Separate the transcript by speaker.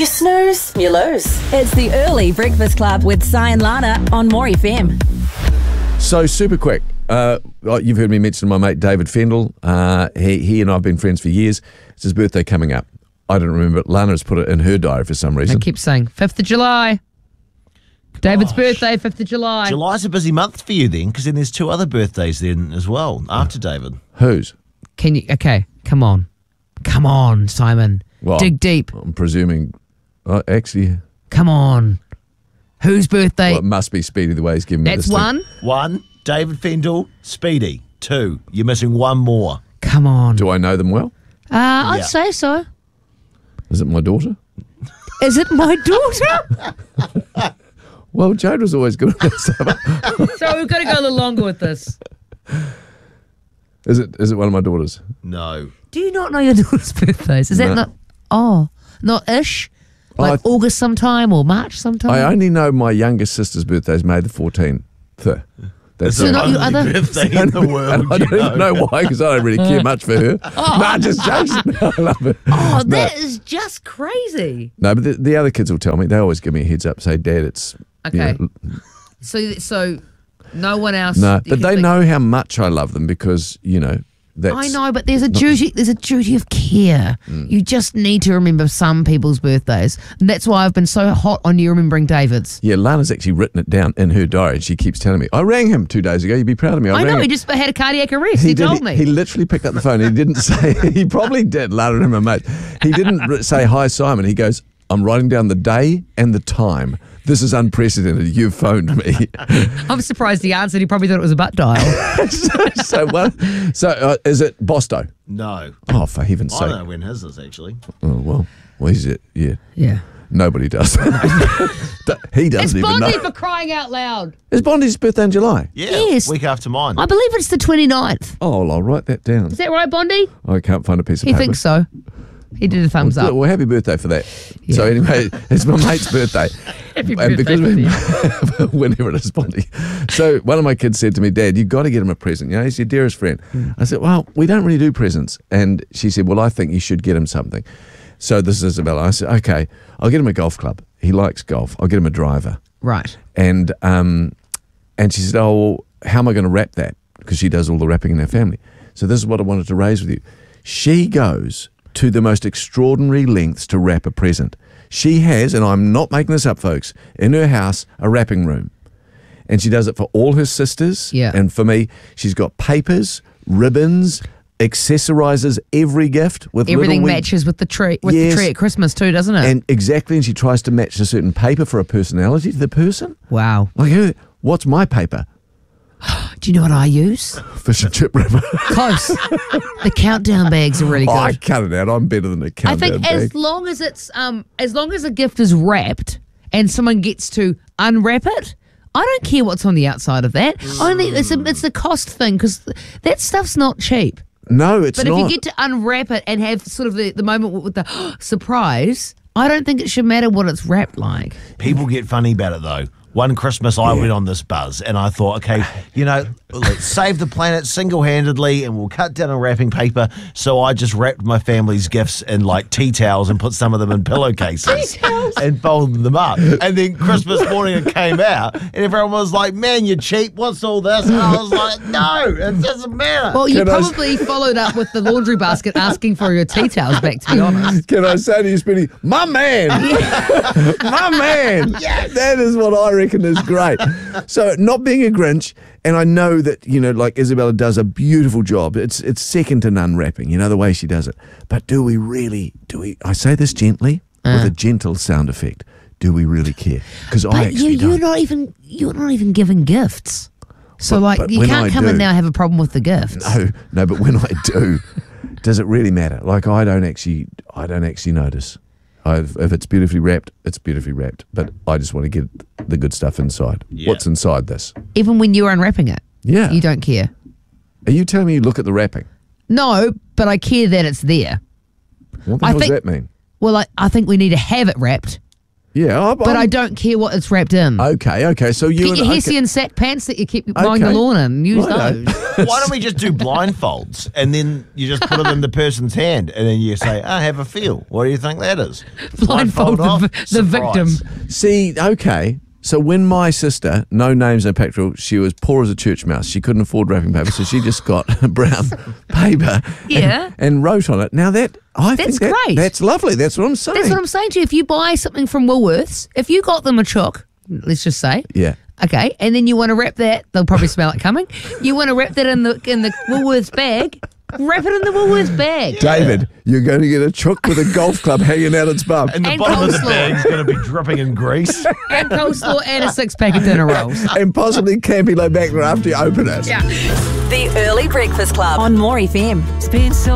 Speaker 1: You snooze, you lose.
Speaker 2: It's the Early Breakfast Club with Si and Lana on More FM.
Speaker 3: So, super quick. You've heard me mention my mate David Fendel. He and I have been friends for years. It's his birthday coming up. I don't remember it. Lana has put it in her diary for some reason.
Speaker 4: I keep saying 5th of July. David's birthday, 5th of July.
Speaker 5: July's a busy month for you then, because then there's 2 other birthdays then as well after David.
Speaker 3: Whose?
Speaker 4: Can you? Okay, come on. Come on, Simon.
Speaker 3: Well,
Speaker 4: dig deep.
Speaker 3: I'm presuming. Actually.
Speaker 4: Come on. Whose birthday?
Speaker 3: Well, it must be Speedy the way he's giving me
Speaker 4: That's
Speaker 3: this.
Speaker 4: one.
Speaker 5: 1, David Fendel, Speedy. 2, you're missing one more.
Speaker 4: Come on.
Speaker 3: Do I know them well?
Speaker 4: I'd say so.
Speaker 3: Is it my daughter?
Speaker 4: Is it my daughter?
Speaker 3: Well, Jade was always good at this.
Speaker 4: So we've got to go a little longer with this.
Speaker 3: Is it one of my daughters?
Speaker 5: No.
Speaker 4: Do you not know your daughter's birthdays? Is that not? Oh, not ish. Like August sometime or March sometime.
Speaker 3: I only know my youngest sister's birthday is May the 14th. That's
Speaker 4: So
Speaker 3: it.
Speaker 4: not your other.
Speaker 5: birthday in the world.
Speaker 3: And I don't even know why, because I don't really care much for her. No, just joking. I love it.
Speaker 4: Oh, that is just crazy.
Speaker 3: No, but the other kids will tell me. They always give me a heads up, say, Dad, it's...
Speaker 4: Okay.
Speaker 3: You know,
Speaker 4: So no one else.
Speaker 3: no,
Speaker 4: you
Speaker 3: but
Speaker 4: can
Speaker 3: they
Speaker 4: think-
Speaker 3: know how much I love them because, that's...
Speaker 4: I know, but there's a duty. There's a duty of care. You just need to remember some people's birthdays, and that's why I've been so hot on you remembering David's.
Speaker 3: Yeah, Lana's actually written it down in her diary, and she keeps telling me, I rang him 2 days ago, you'd be proud of me.
Speaker 4: I
Speaker 3: rang
Speaker 4: know
Speaker 3: him.
Speaker 4: he just had a cardiac arrest. He told me.
Speaker 3: He literally picked up the phone. He didn't say, he probably did, Lana and him are mates. He didn't say, hi, Simon. He goes, I'm writing down the day and the time. This is unprecedented. You've phoned me.
Speaker 4: I'm surprised he answered. He probably thought it was a butt dial.
Speaker 3: So is it Bosto?
Speaker 5: No.
Speaker 3: Oh, for heaven's
Speaker 5: I
Speaker 3: sake.
Speaker 5: don't know when his is actually.
Speaker 3: Oh, well, he's it. Yeah.
Speaker 4: Yeah.
Speaker 3: Nobody does. He doesn't
Speaker 4: It's
Speaker 3: even
Speaker 4: Bondi
Speaker 3: know.
Speaker 4: for crying out loud.
Speaker 3: Is Bondi's birthday in July?
Speaker 5: Yeah.
Speaker 4: Yes.
Speaker 5: Week after mine.
Speaker 4: I believe it's the 29th.
Speaker 3: Oh, well, I'll write that down.
Speaker 4: Is that right, Bondi?
Speaker 3: I can't find a piece of
Speaker 4: He
Speaker 3: paper.
Speaker 4: thinks so. He did a thumbs up.
Speaker 3: Well, happy birthday for that.
Speaker 4: Yeah.
Speaker 3: So anyway, it's my mate's birthday.
Speaker 4: Happy
Speaker 3: And
Speaker 4: birthday
Speaker 3: because whenever it is Bondi. So one of my kids said to me, Dad, you've got to get him a present. He's your dearest friend. I said, well, we don't really do presents. And she said, well, I think you should get him something. So this is Isabella. I said, okay, I'll get him a golf club. He likes golf. I'll get him a driver.
Speaker 4: Right.
Speaker 3: And she said, oh, well, how am I going to wrap that? Because she does all the wrapping in her family. So this is what I wanted to raise with you. She goes to the most extraordinary lengths to wrap a present. She has, and I'm not making this up, folks, in her house, a wrapping room. And she does it for all her sisters.
Speaker 4: Yeah.
Speaker 3: And for me, she's got papers, ribbons, accessorizes every gift with
Speaker 4: Everything
Speaker 3: little
Speaker 4: matches with the tree the
Speaker 3: Yes.
Speaker 4: tree at Christmas too, doesn't it?
Speaker 3: And exactly, and she tries to match a certain paper for a personality to the person.
Speaker 4: Wow.
Speaker 3: Like, what's my paper?
Speaker 4: Do you know what I use?
Speaker 3: Fish and chip wrapper.
Speaker 4: Close. The countdown bags are really good.
Speaker 3: Oh, I cut it out. I'm better than a
Speaker 4: I
Speaker 3: countdown
Speaker 4: think
Speaker 3: bag.
Speaker 4: as long as a gift is wrapped and someone gets to unwrap it, I don't care what's on the outside of that. Only it's the cost thing because that stuff's not cheap.
Speaker 3: No, it's
Speaker 4: But
Speaker 3: not.
Speaker 4: if you get to unwrap it and have sort of the moment with the surprise, I don't think it should matter what it's wrapped like.
Speaker 5: People get funny about it though. One Christmas I went on this buzz and I thought, okay, let's save the planet single-handedly and we'll cut down on wrapping paper. So I just wrapped my family's gifts in like tea towels and put some of them in pillowcases and folded them up. And then Christmas morning it came out and everyone was like, man, you're cheap. What's all this? And I was like, no, it doesn't matter.
Speaker 4: Well, you probably followed up with the laundry basket asking for your tea towels back, to be honest.
Speaker 3: Can I say to you, Spinny, my man, my man. Yes. That is what I reckon is great. So not being a Grinch, and I know that, like Isabella does a beautiful job. It's second to none wrapping, the way she does it. But do we, I say this gently, with a gentle sound effect, do we really care? Because I actually
Speaker 4: you're
Speaker 3: don't.
Speaker 4: not even giving gifts. So
Speaker 3: But
Speaker 4: you
Speaker 3: when
Speaker 4: can't
Speaker 3: I
Speaker 4: come in
Speaker 3: do-
Speaker 4: now and have a problem with the gifts.
Speaker 3: No, but when I do, does it really matter? Like I don't actually notice. If it's beautifully wrapped, it's beautifully wrapped. But I just want to get the good stuff inside.
Speaker 5: Yeah.
Speaker 3: What's inside this?
Speaker 4: Even when you're unwrapping it.
Speaker 3: Yeah.
Speaker 4: You don't care.
Speaker 3: Are you telling me you look at the wrapping?
Speaker 4: No, but I care that it's there.
Speaker 3: What the
Speaker 4: I
Speaker 3: hell does
Speaker 4: think-
Speaker 3: that mean?
Speaker 4: Well, I think we need to have it wrapped
Speaker 3: Yeah,
Speaker 4: but I don't care what it's wrapped in.
Speaker 3: Okay. So you
Speaker 4: Get your Hessian sack pants that you keep mowing the lawn in and use
Speaker 3: Righto.
Speaker 4: those.
Speaker 5: Why don't we just do blindfolds and then you just put it in the person's hand and then you say, have a feel. What do you think that is?
Speaker 4: Blindfold
Speaker 5: off,
Speaker 4: the victim.
Speaker 5: surprise.
Speaker 3: See, okay. So when my sister, no names, no pectoral, she was poor as a church mouse. She couldn't afford wrapping paper, so she just got brown paper and wrote on it. Now I think
Speaker 4: great.
Speaker 3: That's lovely. That's what I'm saying.
Speaker 4: That's what I'm saying to you. If you buy something from Woolworths, if you got them a chook, let's just say.
Speaker 3: Yeah.
Speaker 4: Okay, and then you want to wrap that, they'll probably smell it coming. You want to wrap that in the Woolworths bag, wrap it in the Woolworths bag.
Speaker 3: David, you're going to get a chook with a golf club hanging out its bum.
Speaker 5: And the
Speaker 4: And
Speaker 5: bottom of the
Speaker 4: coleslaw.
Speaker 5: bag's going to be dripping in grease.
Speaker 4: And coleslaw and a 6-pack of dinner rolls.
Speaker 3: And possibly Campylobacter after you open it.
Speaker 2: The Early Breakfast Club on More FM.